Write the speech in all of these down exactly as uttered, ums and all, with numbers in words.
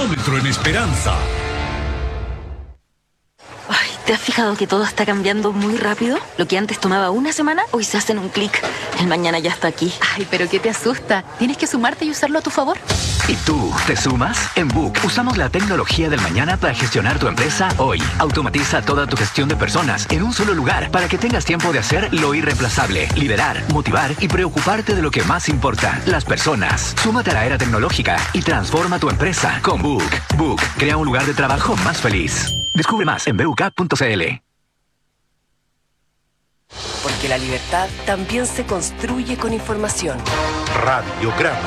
Cronómetro en Esperanza. Ay, ¿te has fijado que todo está cambiando muy rápido? Lo que antes tomaba una semana, hoy se hace en un clic. El mañana ya está aquí. Ay, pero ¿qué te asusta? Tienes que sumarte y usarlo a tu favor. ¿Y tú, te sumas? En Book usamos la tecnología del mañana para gestionar tu empresa hoy. Automatiza toda tu gestión de personas en un solo lugar para que tengas tiempo de hacer lo irreemplazable, liderar, motivar y preocuparte de lo que más importa, las personas. Súmate a la era tecnológica y transforma tu empresa con Book. Book crea un lugar de trabajo más feliz. Descubre más en b u k punto c l. Porque la libertad también se construye con información. Radiograma.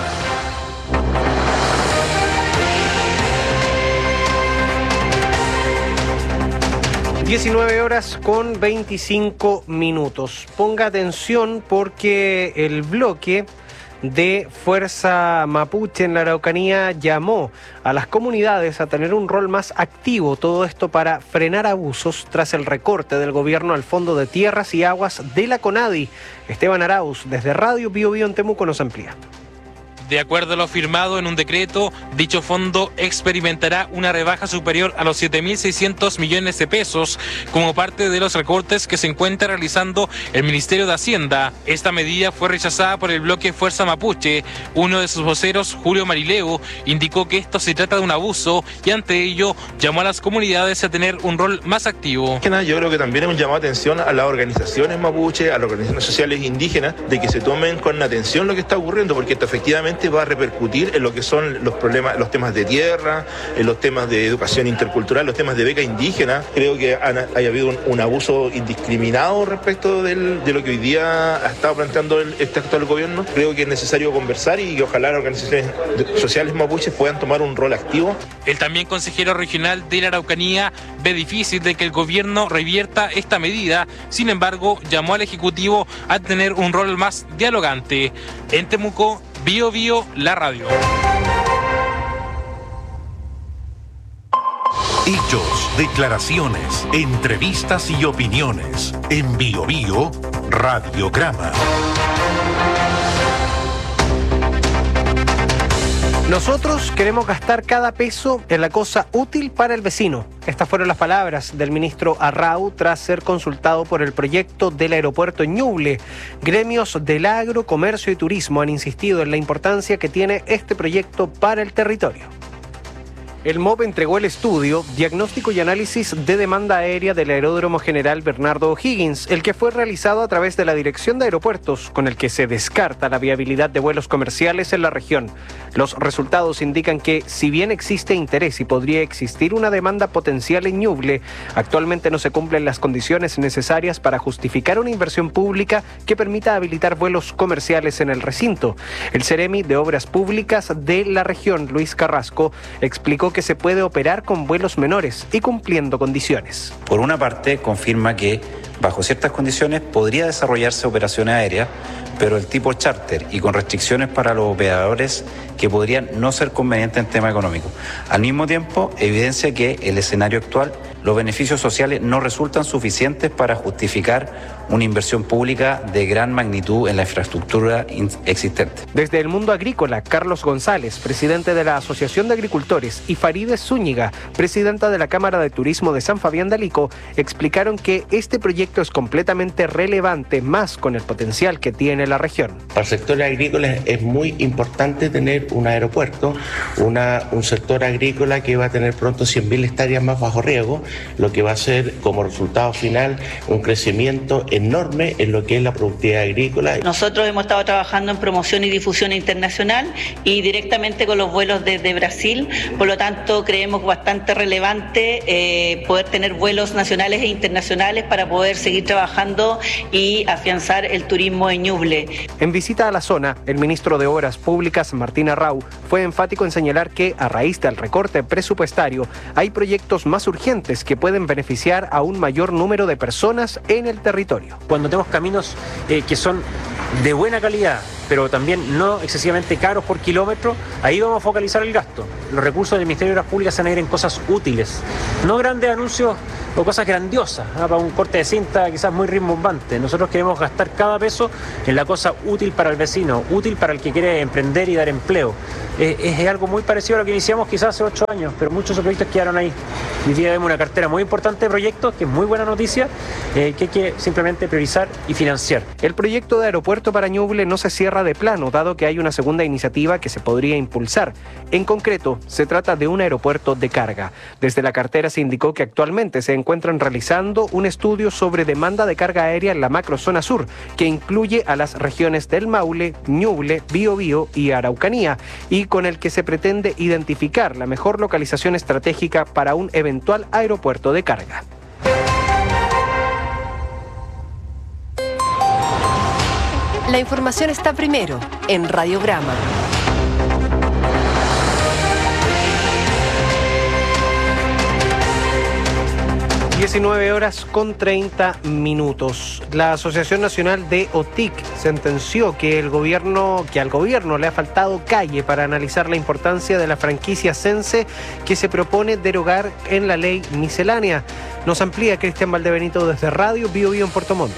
diecinueve horas con veinticinco minutos. Ponga atención porque el bloque de Fuerza Mapuche en la Araucanía llamó a las comunidades a tener un rol más activo, todo esto para frenar abusos tras el recorte del gobierno al Fondo de Tierras y Aguas de la CONADI. Esteban Arauz, desde Radio Bio Bio en Temuco, nos amplía. De acuerdo a lo firmado en un decreto, dicho fondo experimentará una rebaja superior a los siete mil seiscientos millones de pesos como parte de los recortes que se encuentra realizando el Ministerio de Hacienda. Esta medida fue rechazada por el bloque Fuerza Mapuche. Uno de sus voceros, Julio Marileo, indicó que esto se trata de un abuso y ante ello llamó a las comunidades a tener un rol más activo. Yo creo que también hemos llamado atención a las organizaciones mapuche, a las organizaciones sociales indígenas, de que se tomen con atención lo que está ocurriendo, porque esto efectivamente va a repercutir en lo que son los problemas, los temas de tierra, en los temas de educación intercultural, los temas de beca indígena. Creo que han, haya habido un, un abuso indiscriminado respecto del, de lo que hoy día ha estado planteando el, este actual gobierno. Creo que es necesario conversar y que ojalá las organizaciones sociales mapuches puedan tomar un rol activo. El también consejero regional de la Araucanía ve difícil de que el gobierno revierta esta medida. Sin embargo, llamó al Ejecutivo a tener un rol más dialogante. En Temuco, Bio Bio, la radio. Hechos, declaraciones, entrevistas y opiniones. En Bio Bio, Radiograma. Nosotros queremos gastar cada peso en la cosa útil para el vecino. Estas fueron las palabras del ministro Arrau tras ser consultado por el proyecto del aeropuerto Ñuble. Gremios del agro, comercio y turismo han insistido en la importancia que tiene este proyecto para el territorio. El M O B entregó el estudio, diagnóstico y análisis de demanda aérea del Aeródromo General Bernardo O'Higgins, el que fue realizado a través de la Dirección de Aeropuertos, con el que se descarta la viabilidad de vuelos comerciales en la región. Los resultados indican que, si bien existe interés y podría existir una demanda potencial en Ñuble, actualmente no se cumplen las condiciones necesarias para justificar una inversión pública que permita habilitar vuelos comerciales en el recinto. El Ceremi de Obras Públicas de la región, Luis Carrasco, explicó que que se puede operar con vuelos menores y cumpliendo condiciones. Por una parte, confirma que bajo ciertas condiciones podría desarrollarse operaciones aéreas, pero el tipo charter y con restricciones para los operadores que podrían no ser convenientes en tema económico. Al mismo tiempo, evidencia que el escenario actual, los beneficios sociales no resultan suficientes para justificar una inversión pública de gran magnitud en la infraestructura existente. Desde el mundo agrícola, Carlos González, presidente de la Asociación de Agricultores, y Farideh Zúñiga, presidenta de la Cámara de Turismo de San Fabián de Alico, explicaron que este proyecto es completamente relevante, más con el potencial que tiene la región. Para el sector agrícola es muy importante tener un aeropuerto, una, un sector agrícola que va a tener pronto cien mil hectáreas más bajo riego, lo que va a ser como resultado final un crecimiento enorme en lo que es la productividad agrícola. Nosotros hemos estado trabajando en promoción y difusión internacional y directamente con los vuelos desde Brasil, por lo tanto creemos bastante relevante eh, poder tener vuelos nacionales e internacionales para poder seguir trabajando y afianzar el turismo en Ñuble. En visita a la zona, el ministro de Obras Públicas, Martín Arrau, fue enfático en señalar que, a raíz del recorte presupuestario, hay proyectos más urgentes que pueden beneficiar a un mayor número de personas en el territorio. territorio. Cuando tenemos caminos eh, que son de buena calidad, pero también no excesivamente caros por kilómetro, ahí vamos a focalizar el gasto. Los recursos del Ministerio de Obras Públicas se van a ir en cosas útiles, no grandes anuncios o cosas grandiosas, ¿no? Para un corte de cinta quizás muy rimbombante. Nosotros queremos gastar cada peso en la cosa útil para el vecino, útil para el que quiere emprender y dar empleo. Es, es algo muy parecido a lo que iniciamos quizás hace ocho años, pero muchos de esos proyectos quedaron ahí. Hoy día vemos una cartera muy importante de proyectos, que es muy buena noticia, eh, que hay que simplemente priorizar y financiar. El proyecto de aeropuerto para Ñuble no se cierra de plano, dado que hay una segunda iniciativa que se podría impulsar. En concreto, se trata de un aeropuerto de carga. Desde la cartera se indicó que actualmente se encuentran realizando un estudio sobre demanda de carga aérea en la macrozona sur, que incluye a las regiones del Maule, Ñuble, Biobío y Araucanía, y con el que se pretende identificar la mejor localización estratégica para un eventual aeropuerto de carga. La información está primero en Radiograma. diecinueve horas con treinta minutos. La Asociación Nacional de O T I C sentenció que el gobierno, que al gobierno le ha faltado calle para analizar la importancia de la franquicia Sense que se propone derogar en la ley miscelánea. Nos amplía Cristian Valdebenito desde Radio Bio Bio en Puerto Montt.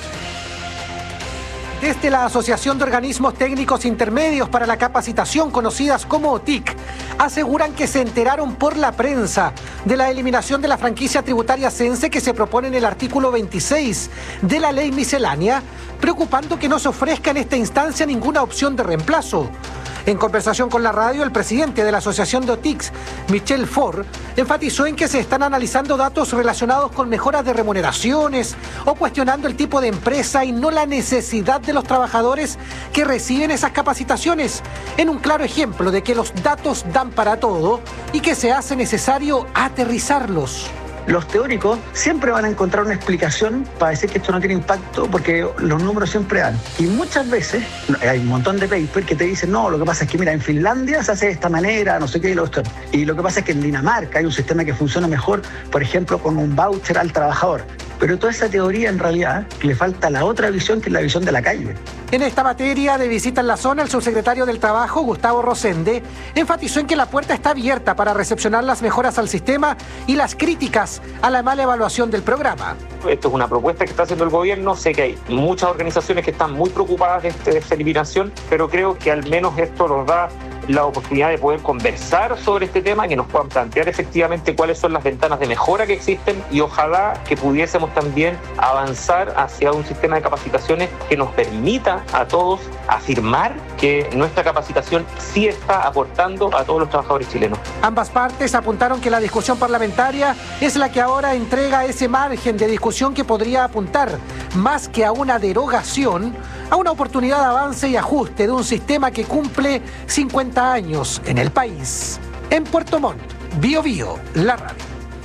Desde la Asociación de Organismos Técnicos Intermedios para la Capacitación, conocidas como O T I C, aseguran que se enteraron por la prensa de la eliminación de la franquicia tributaria Sense que se propone en el artículo veintiséis de la ley miscelánea, preocupando que no se ofrezca en esta instancia ninguna opción de reemplazo. En conversación con la radio, el presidente de la Asociación de O T I C, Michel Ford, enfatizó en que se están analizando datos relacionados con mejoras de remuneraciones o cuestionando el tipo de empresa y no la necesidad de los trabajadores que reciben esas capacitaciones, en un claro ejemplo de que los datos dan para todo y que se hace necesario aterrizarlos. Los teóricos siempre van a encontrar una explicación para decir que esto no tiene impacto porque los números siempre dan. Y muchas veces hay un montón de papers que te dicen, no, lo que pasa es que mira, en Finlandia se hace de esta manera, no sé qué, y lo otro. Y lo que pasa es que en Dinamarca hay un sistema que funciona mejor, por ejemplo, con un voucher al trabajador. Pero toda esa teoría en realidad le falta la otra visión, que es la visión de la calle. En esta materia de visita en la zona, el subsecretario del Trabajo, Gustavo Rosende, enfatizó en que la puerta está abierta para recepcionar las mejoras al sistema y las críticas a la mala evaluación del programa. Esto es una propuesta que está haciendo el gobierno. Sé que hay muchas organizaciones que están muy preocupadas de, este, de esta eliminación, pero creo que al menos esto nos da la oportunidad de poder conversar sobre este tema, que nos puedan plantear efectivamente cuáles son las ventanas de mejora que existen y ojalá que pudiésemos también avanzar hacia un sistema de capacitaciones que nos permita a todos afirmar que nuestra capacitación sí está aportando a todos los trabajadores chilenos. Ambas partes apuntaron que la discusión parlamentaria es la que ahora entrega ese margen de discusión que podría apuntar, más que a una derogación, a una oportunidad de avance y ajuste de un sistema que cumple cincuenta años en el país. En Puerto Montt, Bio Bio, la radio.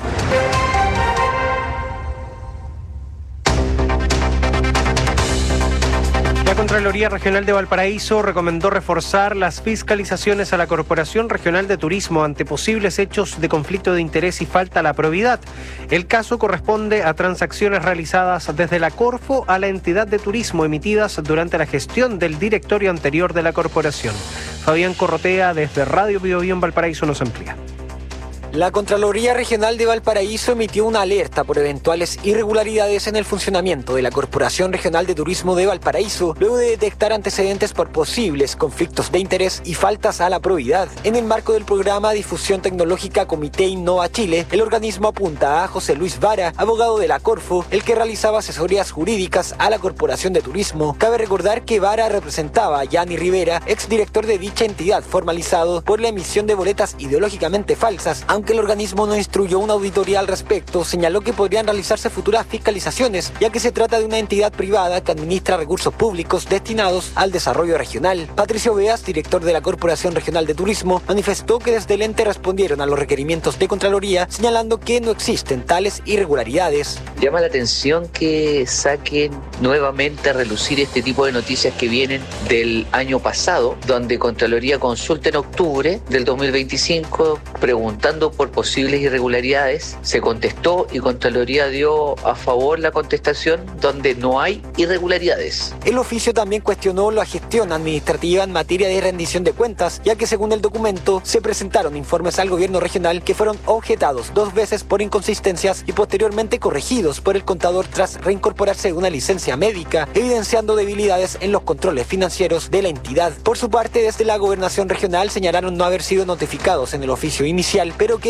La Contraloría Regional de Valparaíso recomendó reforzar las fiscalizaciones a la Corporación Regional de Turismo ante posibles hechos de conflicto de interés y falta a la probidad. El caso corresponde a transacciones realizadas desde la Corfo a la entidad de turismo emitidas durante la gestión del directorio anterior de la corporación. Fabián Corrotea desde Radio Bio Bio en Valparaíso nos amplía. La Contraloría Regional de Valparaíso emitió una alerta por eventuales irregularidades en el funcionamiento de la Corporación Regional de Turismo de Valparaíso, luego de detectar antecedentes por posibles conflictos de interés y faltas a la probidad. En el marco del programa Difusión Tecnológica Comité Innova Chile, el organismo apunta a José Luis Vara, abogado de la Corfo, el que realizaba asesorías jurídicas a la Corporación de Turismo. Cabe recordar que Vara representaba a Yanni Rivera, exdirector de dicha entidad, formalizado por la emisión de boletas ideológicamente falsas, aunque el organismo no instruyó una auditoría al respecto, señaló que podrían realizarse futuras fiscalizaciones, ya que se trata de una entidad privada que administra recursos públicos destinados al desarrollo regional. Patricio Beas, director de la Corporación Regional de Turismo, manifestó que desde el ente respondieron a los requerimientos de Contraloría, señalando que no existen tales irregularidades. Llama la atención que saquen nuevamente a relucir este tipo de noticias que vienen del año pasado, donde Contraloría consulta en octubre del dos mil veinticinco preguntando por posibles irregularidades. Se contestó y Contraloría dio a favor la contestación donde no hay irregularidades. El oficio también cuestionó la gestión administrativa en materia de rendición de cuentas, ya que según el documento se presentaron informes al gobierno regional que fueron objetados dos veces por inconsistencias y posteriormente corregidos por el contador tras reincorporarse de una licencia médica, evidenciando debilidades en los controles financieros de la entidad. Por su parte, desde la gobernación regional señalaron no haber sido notificados en el oficio inicial, pero que